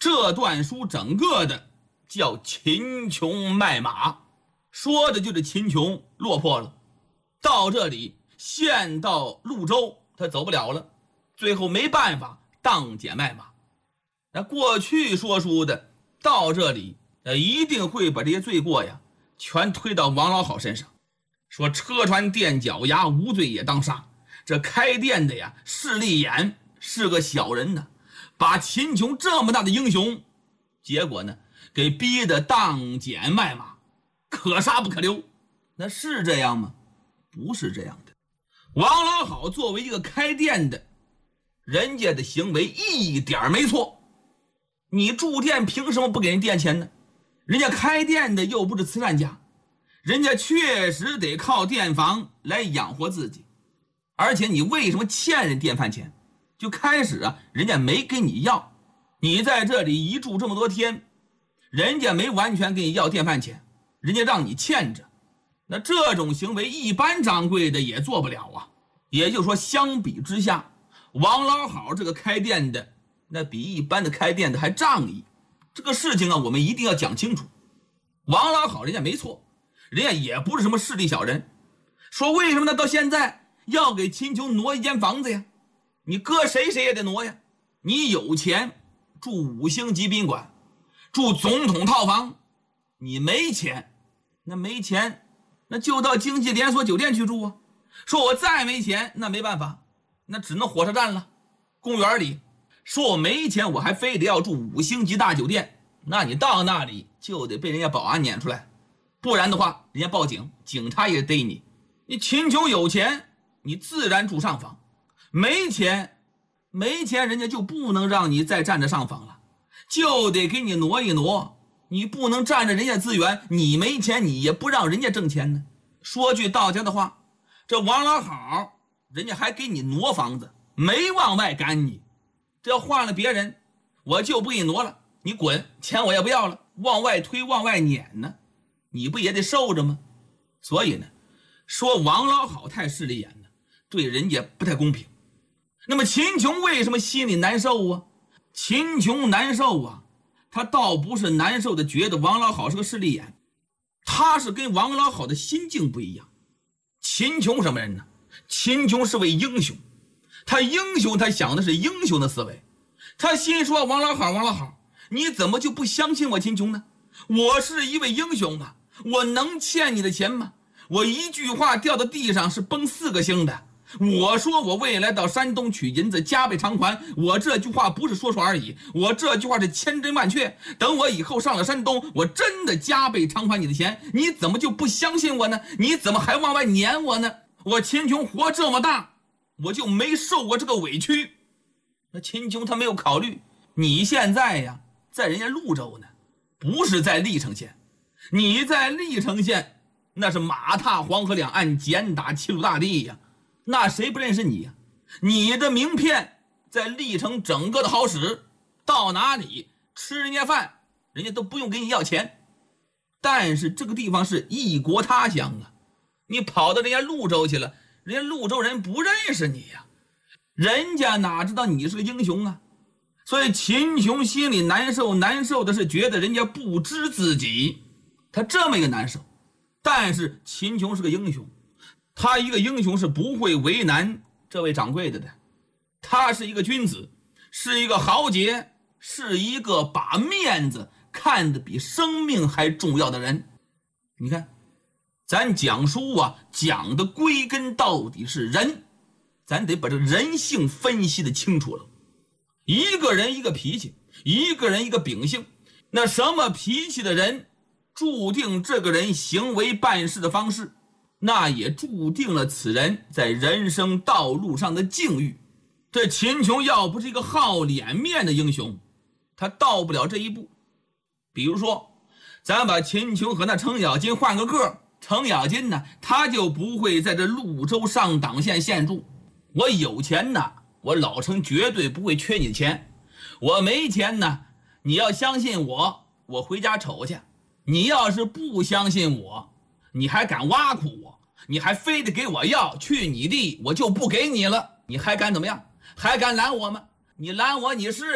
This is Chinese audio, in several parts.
这段书整个的叫秦琼卖马，说的就是秦琼落魄了，到这里陷到潞州，他走不了了，最后没办法当捡卖马。那过去说书的到这里一定会把这些罪过呀全推到王老好身上，说车船垫脚牙，无罪也当杀。这开店的呀势利眼，是个小人呢，把秦琼这么大的英雄，结果呢给逼得当捡卖马，可杀不可留。那是这样吗？不是这样的。王老好作为一个开店的，人家的行为一点没错。你住店凭什么不给人店钱呢？人家开店的又不是慈善家，人家确实得靠店房来养活自己。而且你为什么欠人店饭钱？就开始人家没跟你要，你在这里一住这么多天，人家没完全给你要店饭钱，人家让你欠着。那这种行为一般掌柜的也做不了啊。也就是说，相比之下，王老好这个开店的那比一般的开店的还仗义。这个事情我们一定要讲清楚。王老好人家没错，人家也不是什么势利小人。说为什么呢？到现在要给秦琼挪一间房子呀？你搁谁也得挪呀。你有钱住5星级宾馆，住总统套房，你没钱，那就到经济连锁酒店去住啊。说我再没钱，那没办法，那只能火车站了，公园里。说我没钱，我还非得要住5星级大酒店，那你到那里就得被人家保安撵出来，不然的话人家报警，警察也逮你。你秦琼有钱，你自然住上房，没钱人家就不能让你再占着上房了，就得给你挪一挪。你不能占着人家资源，你没钱你也不让人家挣钱呢。说句道家的话，这王老好人家还给你挪房子，没往外赶你。这要换了别人，我就不给你挪了，你滚，钱我也不要了，往外推往外撵呢，你不也得受着吗？所以呢，说王老好太势利眼呢，对人家不太公平。那么秦琼为什么心里难受啊？秦琼难受啊，他倒不是难受的觉得王老好是个势利眼，他是跟王老好的心境不一样。秦琼什么人呢？秦琼是位英雄，他想的是英雄的思维。他心说王老好，你怎么就不相信我秦琼呢？我是一位英雄啊，我能欠你的钱吗？我一句话掉到地上是崩4个星的。我说我未来到山东取银子加倍偿还，我这句话不是说说而已，我这句话是千真万确。等我以后上了山东，我真的加倍偿还你的钱，你怎么就不相信我呢？你怎么还往外撵我呢？我秦琼活这么大，我就没受过这个委屈。那秦琼他没有考虑，你现在呀在人家潞州呢，不是在历城县。你在历城县那是马踏黄河两岸，简打齐鲁大地呀，那谁不认识你呀？你的名片在历城整个的好使，到哪里吃人家饭人家都不用给你要钱。但是这个地方是异国他乡啊，你跑到人家潞州去了，人家潞州人不认识你呀，人家哪知道你是个英雄啊？所以秦琼心里难受的是觉得人家不知自己，他这么一个难受。但是秦琼是个英雄，他一个英雄是不会为难这位掌柜的，他是一个君子，是一个豪杰，是一个把面子看得比生命还重要的人。你看咱讲书讲的归根到底是人，咱得把这个人性分析的清楚了。一个人一个脾气，一个人一个秉性，那什么脾气的人注定这个人行为办事的方式，那也注定了此人在人生道路上的境遇。这秦琼要不是一个好脸面的英雄，他到不了这一步。比如说咱把秦琼和那程咬金换个个，程咬金呢他就不会在这潞州上党县现住。我有钱呢，我老程绝对不会缺你的钱，我没钱呢，你要相信我，我回家瞅去。你要是不相信我，你还敢挖苦我，你还非得给我要，去你地我就不给你了，你还敢怎么样？还敢拦我吗？你拦我你试试，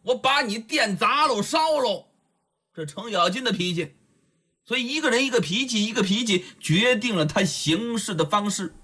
我把你店砸喽烧喽。这程咬金的脾气，所以一个人一个脾气，一个脾气决定了他行事的方式。